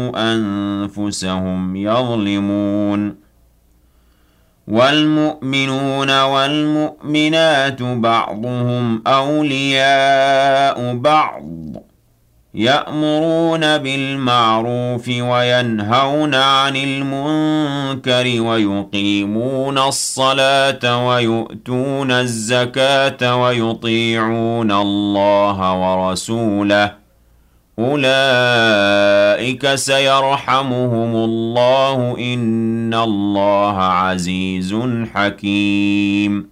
أنفسهم يظلمون والمؤمنون والمؤمنات بعضهم أولياء بعض يأمرون بالمعروف وينهون عن المنكر ويقيمون الصلاة ويؤتون الزكاة ويطيعون الله ورسوله أولئك سيرحمهم الله إن الله عزيز حكيم